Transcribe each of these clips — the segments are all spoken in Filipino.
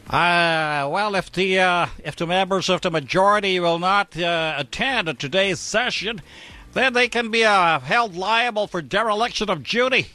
Well, if the members of the majority will not attend today's session, then they can be held liable for dereliction of duty.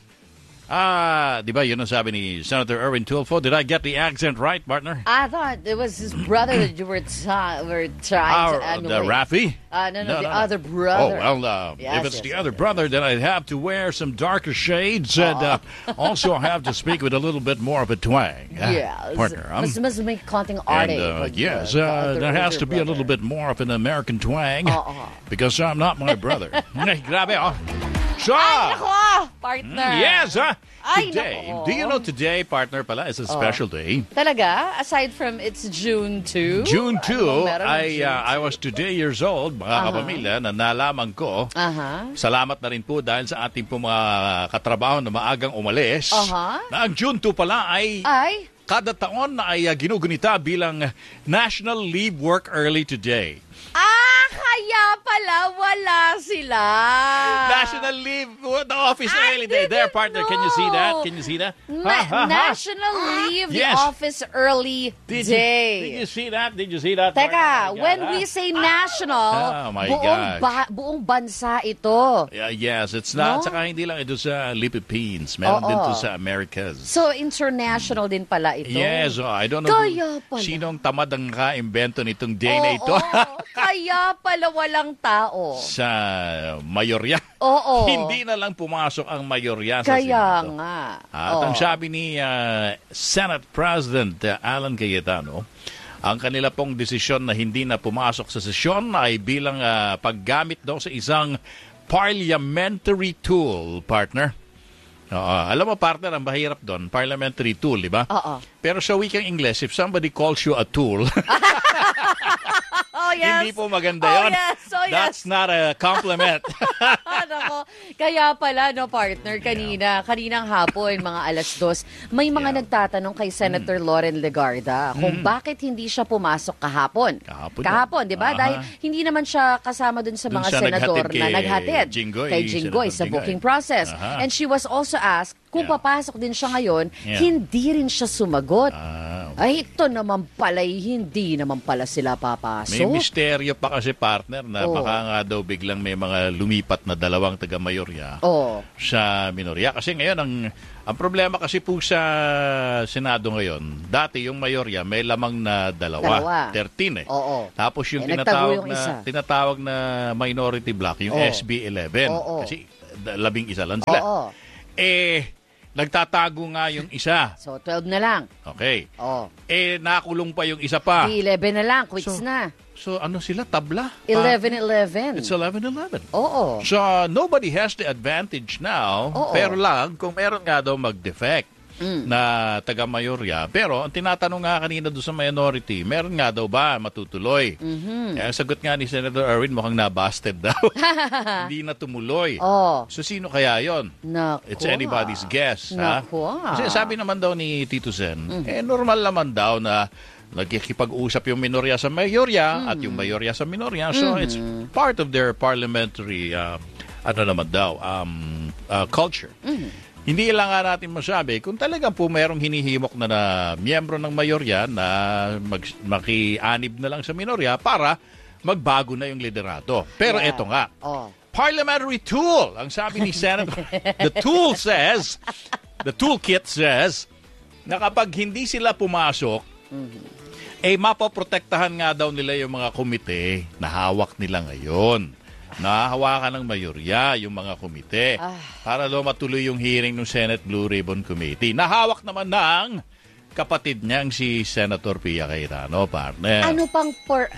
Di ba yun ang sabi ni Senator Erwin Tulfo? Did I get the accent right, partner? I thought it was his brother that you were trying to emulate. Rafi? No, the other brother. Oh, well, if it's the other brother, then I'd have to wear some darker shades and also have to speak with a little bit more of a twang. Partner. Mas may konting arte. Yes, there has to be a little bit more of an American twang because I'm not my brother. Grabe, oh. So, ay, nako, partner. Yes, Ay, today, nako. do you know today, partner, pala, is a special day. Talaga? Aside from it's June 2? June 2, June 2? I was today years old, mga kapamilya, na nalaman ko. Salamat na rin po dahil sa ating po mga katrabaho na maagang umalis. Na ang June 2 pala ay kada taon na ay ginugunita bilang National Leave Work Early Today. Kaya pala wala sila. National Leave, the office early day. There, partner, can you see that? Can you see that? National Leave the office early day. Did you see that? Did you see that? Teka, when we say national, buong bansa ito. Yes, it's not. Saka hindi lang ito sa Philippines. Meron din ito sa Americas. So, international din pala ito. Yes, I don't know sinong tamad ang ka-invento nitong day na ito. Kaya pala walang tao. Sa mayorya. Hindi na lang pumasok ang mayorya sa Senado. Kaya nga. At ang sabi ni Senate President Alan Cayetano, ang kanila pong desisyon na hindi na pumasok sa sesyon ay bilang paggamit daw sa isang parliamentary tool, partner. Alam mo, partner, ang mahirap doon, parliamentary tool, di ba? Pero sa wikang English, if somebody calls you a tool, hindi po maganda yun. That's not a compliment. Kaya pala, no, partner, kaninang hapon, mga 2:00, may mga nagtatanong kay Senator Loren Legarda kung bakit hindi siya pumasok kahapon. Kahapon, di ba? Dahil hindi naman siya kasama dun sa mga senador na naghatid kay Jinggoy sa booking process. And she was also asked kung papasok din siya ngayon, hindi rin siya sumagot. Ay, ito naman pala, hindi naman pala sila papasok. May misteryo pa kasi, partner, na baka nga daw biglang may mga lumipat na dalawang taga-mayorya sa minorya. Kasi ngayon, ang problema kasi po sa Senado ngayon, dati yung mayorya may lamang na dalawa. 13 eh. Tapos yung tinatawag na minority block, yung SB 11. Kasi 11 lang sila. Nagtatago nga yung isa. So, 12 na lang. Okay. Nakulong pa yung isa pa. 11 na lang. Quits na. So, ano sila? Tabla? 11-11. It's 11-11. Oo. So, nobody has the advantage now. Pero lang, kung meron nga daw mag-defect na taga-mayorya. Pero, ang tinatanong nga kanina doon sa minority, meron nga daw ba matutuloy? Ang sagot nga ni Senator Erwin, mukhang nabasted daw. Hindi na tumuloy. So, sino kaya yon? It's anybody's guess. Kasi sabi naman daw ni Tito Sen, normal naman daw na nagkikipag-usap yung minorya sa mayorya at yung mayorya sa minorya. So, it's part of their parliamentary culture. Hindi lang nga natin masabi kung talagang po mayroong hinihimok na miyembro ng mayorya na maki-anib na lang sa minorya para magbago na yung liderato. Pero eto nga, parliamentary tool, ang sabi ni Senator, the toolkit says, na kapag hindi sila pumasok, mapoprotektahan nga daw nila yung mga komite na hawak nila ngayon. Nahahawakan ng mayorya yung mga komite para daw matuloy yung hearing ng Senate Blue Ribbon Committee. Nahawak naman ng kapatid niyang si Senator Pia Cayetano, partner. Ano pang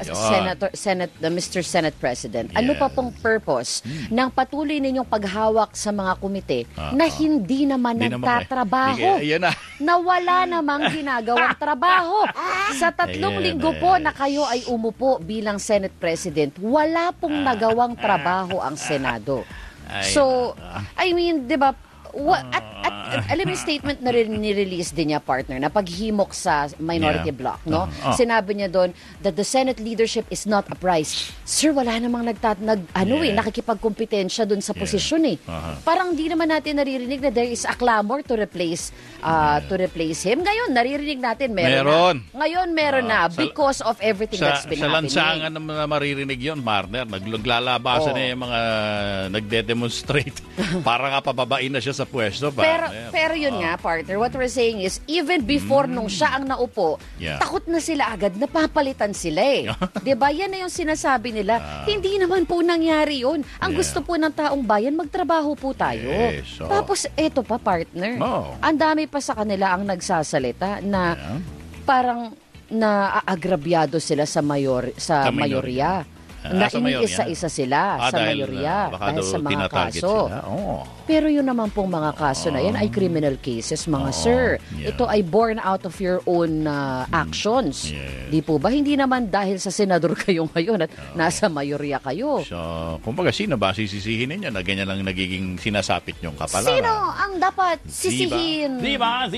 Mr. Senate President, ano pa pong purpose ng patuloy ninyong paghawak sa mga komite na hindi naman nagtatrabaho? Na wala namang ginagawang trabaho. Sa 3 linggo po na kayo ay umupo bilang Senate President, wala pong nagawang trabaho ang Senado. So, I mean, di ba, at alam mo yung statement na nirelease din niya, partner, na paghimok sa minority bloc, no? Sinabi niya doon that the Senate leadership is not a prize. Sir, wala namang nakikipagkompetensya doon sa posisyon eh. Parang di naman natin naririnig na there is a clamor to replace him. Ngayon, naririnig natin meron. Ngayon, meron na because of everything that's been happening. Sa lansangan naman na maririnig yun, partner. Naglalabasan na yung mga nagde-demonstrate. Para nga pababain na siya sa pwesto. Pero yun nga, partner, what we're saying is, even before nung siya ang naupo, takot na sila agad, napapalitan sila eh. Diba? Yan na yung sinasabi nila. Hindi naman po nangyari yun. Ang gusto po ng taong bayan, magtrabaho po tayo. Tapos, eto pa, partner. Ang dami pa sa kanila ang nagsasalita na parang naaagrabyado sila sa mayorya. Na iniisa-isa sila sa mayorya dahil sa mga kaso. Pero yun naman pong mga kaso na yan ay criminal cases, mga sir. Ito ay born out of your own actions. Di po ba? Hindi naman dahil sa senador kayo ngayon at nasa mayorya kayo. So, kumbaga, sino ba sisisihin ninyo na ganyan lang nagiging sinasapit nyong kapalaran? Sino ang dapat sisihin? Di ba?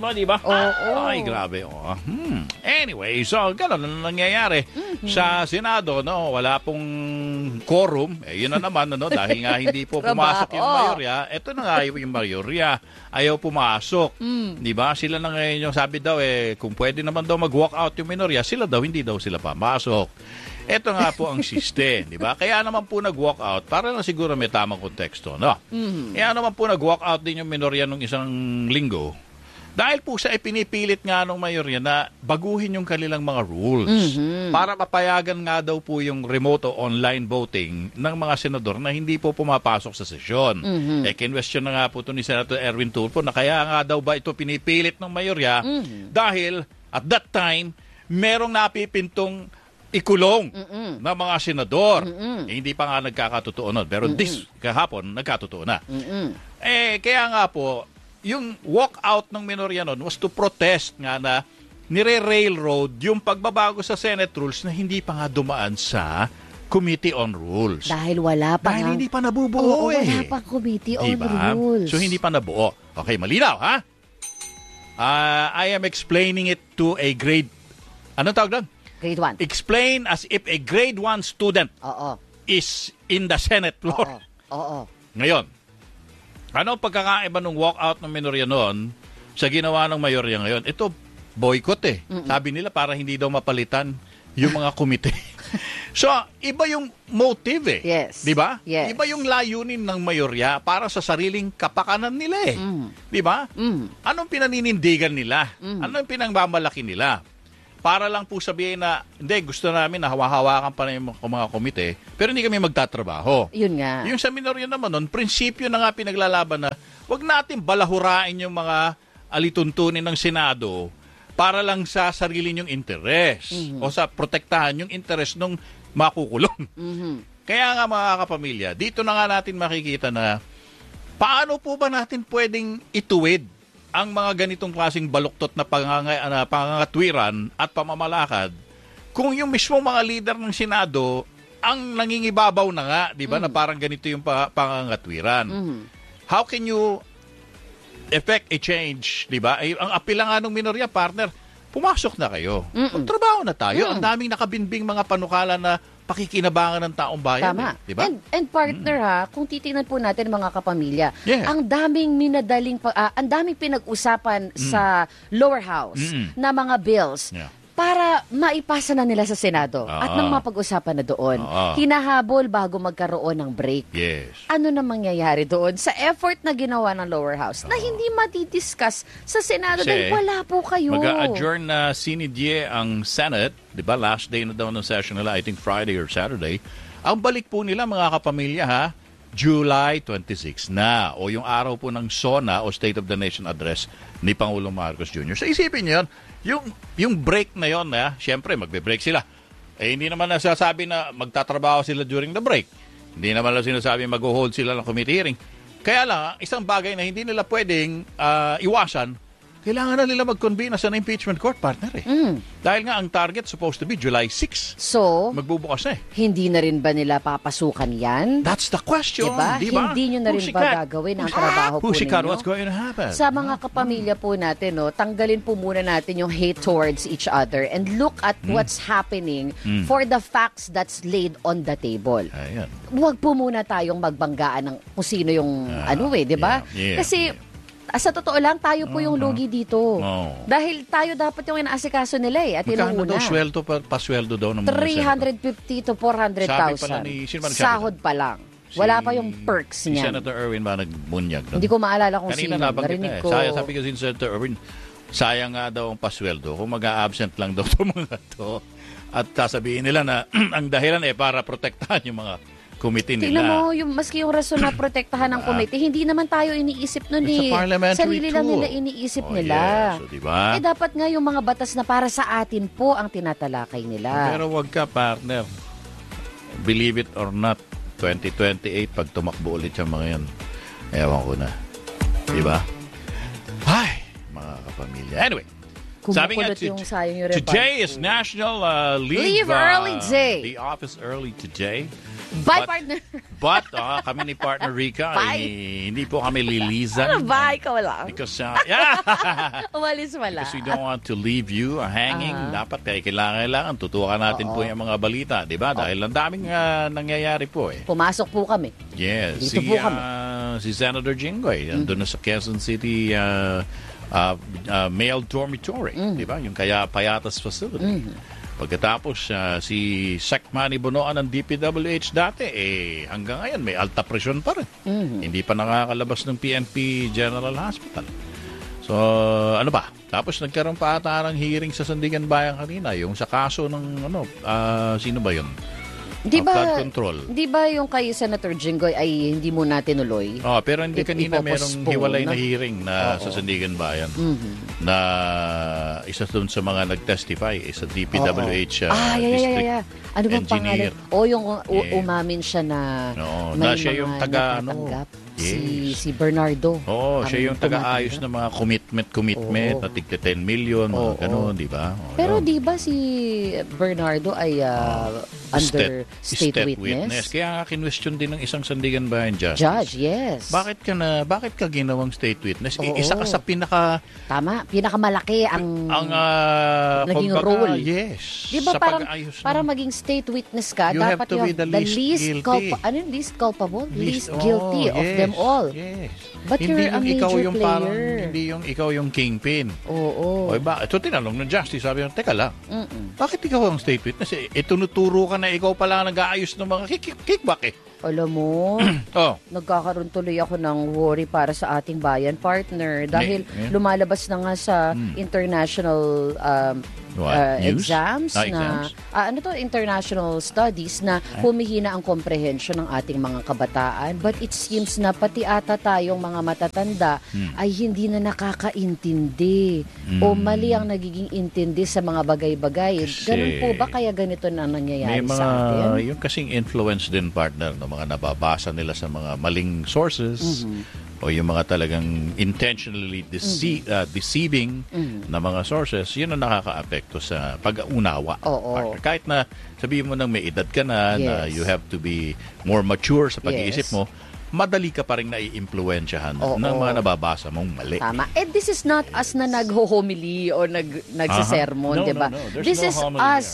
Ay, grabe. Anyway, so, gano'n ang nangyayari. Sa Senado, no, wala pong quorum. Yun na naman, no, dahil nga hindi po pumasok yung mayorya. Ito na nga yung mayorya. Ayaw pumasok. Di ba? Sila na ngayon yung sabi daw, kung pwede naman daw mag-walk out yung minorya, sila daw, hindi daw sila pamasok. Ito nga po ang system, di ba? Kaya naman po nag-walk out, para lang siguro may tamang konteksto, no? Kaya naman po nag-walk out din yung minorya nung isang linggo. Dahil po sa ipinipilit nga ng mayorya na baguhin yung kanilang mga rules para mapayagan nga daw po yung remote o online voting ng mga senador na hindi po pumapasok sa sesyon. Kinwestiyon na nga po ito ni Senator Erwin Tulfo na kaya nga daw ba ito pinipilit ng mayorya dahil at that time merong napipintong ikulong ng mga senador. Hindi pa nga nagkakatotoo nun. Pero kahapon, nagkatotoo na. Kaya nga po, yung walk-out ng minorya nun was to protest nga na nire-railroad yung pagbabago sa Senate rules na hindi pa nga dumaan sa Committee on Rules. Dahil wala pa Dahil hindi pa nabubuo wala pa Committee on Rules. So hindi pa nabuo. Okay, malinaw ha? I am explaining it to a grade... Anong tawag doon? Grade 1. Explain as if a grade 1 student is in the Senate floor. Ngayon, ano pagkakaiba ng walkout ng minorya noon sa ginawa ng mayorya ngayon? Ito, boycott eh. Sabi nila para hindi daw mapalitan yung mga komite. So, iba yung motive eh. Yes. Di ba? Yes. Iba yung layunin ng mayorya para sa sariling kapakanan nila eh. Di ba? Anong pinaninindigan nila? Anong pinangmamalaki nila? Para lang po sabihin na, hindi, gusto namin na hawa-hawakan pa na yung mga komite, pero hindi kami magtatrabaho. Yun nga. Yung sa minorya naman nun, prinsipyo na nga pinaglalaban na, wag natin balahurain yung mga alituntunin ng Senado para lang sa sarili nyong interes o sa protektahan yung interes ng makukulong. Kaya nga mga kapamilya, dito na nga natin makikita na paano po ba natin pwedeng ituwid ang mga ganitong klaseng baluktot na pangangatwiran at pamamalakad kung yung mismo mga leader ng Senado ang nangingibabaw na nga, di ba, na parang ganito yung pangangatwiran. How can you effect a change, di ba? Ang apila nga ng minorya, partner, pumasok na kayo. Magtrabaho na tayo. Ang daming nakabinbing mga panukala na pakikinabangan ng taong bayan. Tama. Diba? And partner kung titingnan po natin mga kapamilya, ang daming ang daming pinag-usapan sa lower house na mga bills para maipasa na nila sa Senado at nang mapag-usapan na doon. Hinahabol bago magkaroon ng break. Yes. Ano na mangyayari doon sa effort na ginawa ng lower house na hindi matidiscuss sa Senado dahil wala po kayo. Mag-adjourn na sinidye ang Senate, di ba? Last day na daw ng session nila, I think Friday or Saturday. Ang balik po nila mga kapamilya July 26 na o yung araw po ng SONA o State of the Nation Address ni Pangulong Marcos Jr. So isipin niyo yung break na yon syempre magbe-break sila. Hindi naman nasasabi na magtatrabaho sila during the break. Hindi naman lang sinasabi mag-hold sila ng committee hearing. Kaya lang, isang bagay na hindi nila pwedeng iwasan kailangan na nila mag-convene sa impeachment court, partner eh. Dahil nga ang target supposed to be July 6. So, magbubukas na eh. Hindi na rin ba nila papasukan yan? That's the question. Diba? Hindi nyo na rin ba gagawin ang trabaho po ninyo? What's going to happen? Sa mga kapamilya po natin, tanggalin po muna natin yung hate towards each other and look at what's happening for the facts that's laid on the table. Ayan. Huwag po muna tayong magbanggaan ng kung sino yung di ba? Kasi sa totoo lang, tayo po yung lugi dito. Dahil tayo dapat yung inaasikaso nila eh. At magkano inuuna. daw pasweldo daw ng mga 350 to 400,000. Sahod pa lang. Wala pa yung perks niya. Si Senator Erwin ba nagbunyag? Hindi ko maalala kung kanina sino. Narinig ko. Sabi ko si Senator Erwin, sayang nga daw ang pasweldo kung mag-a-absent lang daw itong mga to. At sasabihin nila na ang dahilan para protektahan yung mga committee nila. Tingnan mo, maski yung rason na protektahan ng committee, hindi naman tayo iniisip nun eh. Sarili lang nila iniisip nila. So, diba? Dapat nga yung mga batas na para sa atin po ang tinatalakay nila. Pero wag ka, partner. Believe it or not, 2028, pag tumakbo ulit yung mga yan, ewan ko na. Diba? Ay, mga kapamilya. Anyway, sabi nga, today is National Leave Early Day. The office early today. Bye, partner. But kami ni partner Rica, hindi po kami lilizan. Bye, ikaw lang. Because, umalis wala. Because we don't want to leave you hanging. Dapat kailangan tutukan natin po yung mga balita, di ba? Dahil ang daming nangyayari po eh. Pumasok po kami. Yes. Dito po kami. Si Senator Jinggoy, andun na sa Quezon City male dormitory, di ba? Yung Payatas facility. Pagkatapos, si Sec Manny Bonoan ng DPWH dati, hanggang ngayon may alta presyon pa rin. Hindi pa nakakalabas ng PNP General Hospital. So, ano ba? Tapos nagkaroon pa ata ng hearing sa Sandigan Bayan kanina, yung sa kaso ng, sino ba yun? Flood control. Di ba yung kay Senator Jinggoy ay hindi mo na tinuloy? Pero hindi kanina merong hiwalay na hearing na sa Sandigan Bayan na isa doon sa mga nag-testify sa DPWH district ano bang engineer. pangalan? Yung umamin siya na may siya yung taga si Bernardo. Siya yung taga-ayos ng mga commitment na tigta 10 million, mga ganun, di ba? Pero di ba si Bernardo ay under state witness? Kaya nga kinwestiyon din ng isang Sandigan Bayan Judge, yes. Bakit ka ginawang state witness? Isa ka sa pinakamalaki ang naging role. Yes. Di ba para maging state witness ka, dapat you have the least culpable, least guilty of them all. Yes. But hindi you're a major player. Hindi yung ikaw yung kingpin. Ito tinanong ng justice, sabi niya, teka lang, bakit ikaw ang state witness? Tunuturo ka na ikaw pala nag-aayos ng mga kickback eh. Alam mo, nagkakaroon tuloy ako ng worry para sa ating bayan, partner. Dahil lumalabas na nga sa international exams na international studies na humihina ang comprehension ng ating mga kabataan. But it seems na pati ata tayong mga matatanda ay hindi na nakakaintindi o mali ang nagiging intindi sa mga bagay-bagay. Ganun po ba kaya ganito na nangyayari sa atin? Yung kasing influence din, partner, ng mga nababasa nila sa mga maling sources o yung mga talagang intentionally deceiving na mga sources, yun ang nakaka-apekto sa pag-unawa. Kahit na sabihin mo nang may edad ka na you have to be more mature sa pag-iisip mo, madali ka pa rin nai-impluwensyahan ng mga nababasa mong mali. Tama. This is not us na nag-homily o nagsisermon, di ba? This is us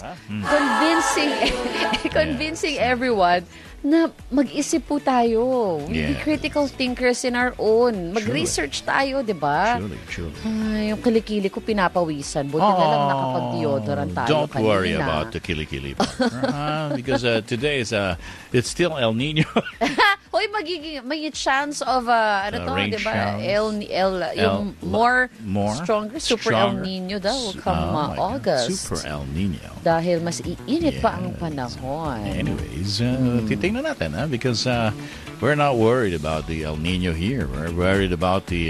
convincing everyone na mag-isip po tayo. Be critical thinkers in our own. Mag-research tayo, di ba? Truly. Yung kilikili ko pinapawisan. Buti na lang nakapag-deodorant tayo Don't kanina. Worry about the kilikili. Because today is it's still El Nino. Hoy, may chance of di ba? Yung more stronger Super El Nino daw come August. Super El Nino. Dahil mas iinit pa ang panahon. Anyways, titingnan natin, because we're not worried about the El Nino here. We're worried about the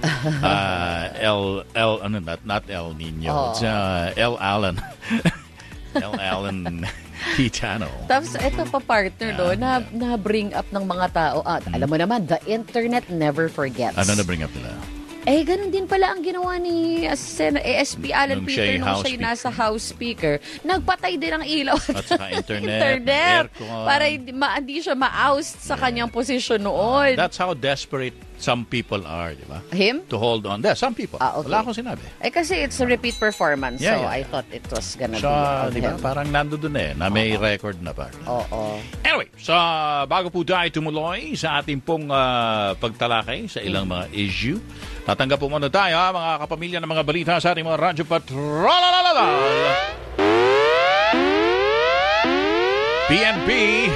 not El Nino. It's El Allen. El Allen Channel. Tapos ito pa, partner, na bring up ng mga tao. Alam mo naman, the internet never forgets. Ano na bring up nila? Ganun din pala ang ginawa ni SP Alan Nung Peter nung siya nasa House Speaker. Nagpatay din ang ilaw at saka internet, aircon. Para hindi siya ma-oust sa kanyang posisyon noon. That's how desperate some people are, di ba? Him? To hold on. There, some people. Okay. Wala akong sinabi. Kasi it's a repeat performance, so I thought it was gonna be on di ba? him. Parang nandun na may record na ba? Oo. Anyway, bago po tayo tumuloy sa ating pong pagtalakay sa ilang mga issue, tatanggap po muna tayo mga kapamilya ng mga balita sa ating mga Radyo Patrol. PNP,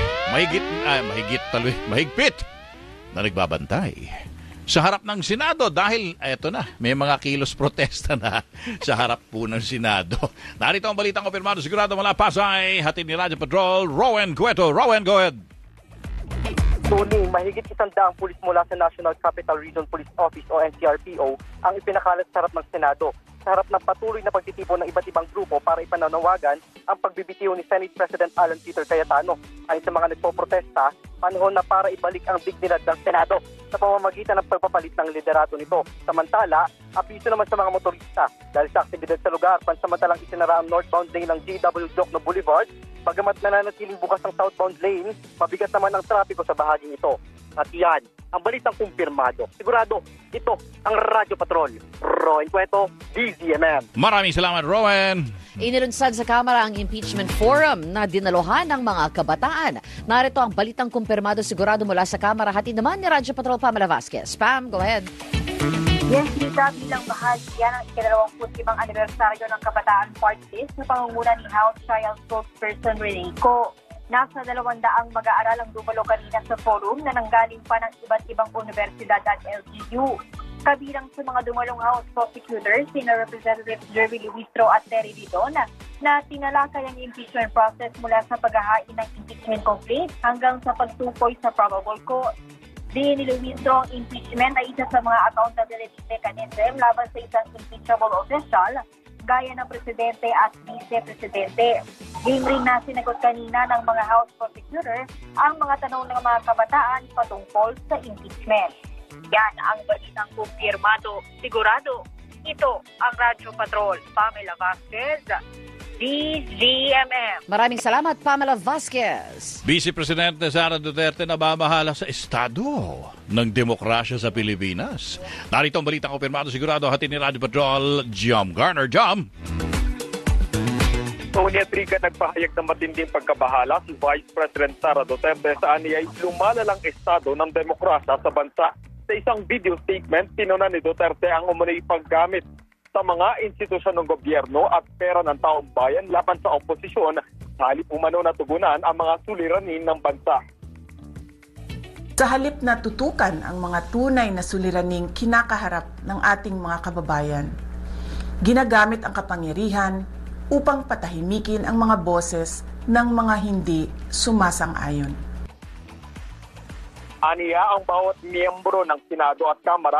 mahigpit na nagbabantay sa harap ng Senado dahil eto na, may mga kilos protesta na sa harap po ng Senado. Narito ang balitang kompirmado sigurado mula Pasay, hatid ni Radyo Patrol, Rowan Cueto. Rowan, go ahead. Tuning, mahigit 100 pulis mula sa National Capital Region Police Office o NCRPO ang ipinakalat sa harap ng Senado sa harap ng patuloy na pagtitipon ng iba't ibang grupo para ipananawagan ang pagbibitiw ni Senate President Alan Peter Cayetano. Ayon sa mga nagpoprotesta, panahon na para ibalik ang dignidad ng Senado sa pamamagitan ng pagpapalit ng liderato nito. Samantala, abiso naman sa mga motorista dahil sa aktibidad sa lugar, pansamantalang isinara ang northbound lane ng G.W. Jokno Boulevard. Bagamat nananatiling bukas ang southbound lane, mabigat naman ang trapiko sa bahaging ito. At yan, ang balitang kumpirmado. Sigurado, ito ang Radyo Patrol. Rowan Cueto, DZMM. Maraming salamat, Rowan. Inilunsad sa Kamara ang impeachment forum na dinaluhan ng mga kabataan. Narito ang balitang kumpirmado sigurado mula sa Kamara. Hatid naman ni Radyo Patrol Pamela Vasquez. Pam, go ahead. Yes, Lisa, bilang bahagi yan ang ika-25 anibersaryo ng Kabataan Party List na pangunguna ni House Trial Spokesperson Rene Co. Nasa 200 mag-aaral ang dumalo kanina sa forum na nanggaling pa ng iba't ibang universidad at LGU. Kabilang sa mga dumalong House Prosecutors, sina Representative Jerry Luistro at Terry Didon na tinalakay ang impeachment process mula sa paghahain ng impeachment complaint hanggang sa pagtukoy sa probable cause. Di ni Luistro ang impeachment ay isa sa mga accountability mechanism laban sa isang impeachable official gaya ng presidente at vice-presidente. Game rin na sinagot kanina ng mga House Prosecutor ang mga tanong ng mga kabataan patungkol sa impeachment. Yan ang balitang kumpirmado. Sigurado, ito ang Radyo Patrol. Pamela Vasquez, DZMM. Maraming salamat, Pamela Vasquez. Vice Presidente Sara Duterte na mamahala sa Estado ng demokrasya sa Pilipinas. Narito ang balitang kumpirmado sigurado hatid ni Radyo Patrol, Jom Garner. Jom! Sonia Triga nagpahayag ng matinding pagkabahala si Vice President Sara Duterte sa aniyay lumalalang estado ng demokrasya sa bansa. Sa isang video statement, pinuna ni Duterte ang umunay paggamit sa mga institusyon ng gobyerno at pera ng taong bayan laban sa oposisyon sa halip umano na tugunan ang mga suliranin ng bansa. Sa halip na tutukan ang mga tunay na suliraning kinakaharap ng ating mga kababayan, ginagamit ang kapangyarihan upang patahimikin ang mga boses ng mga hindi sumasang-ayon. Aniya ang bawat miyembro ng Senado at Kamara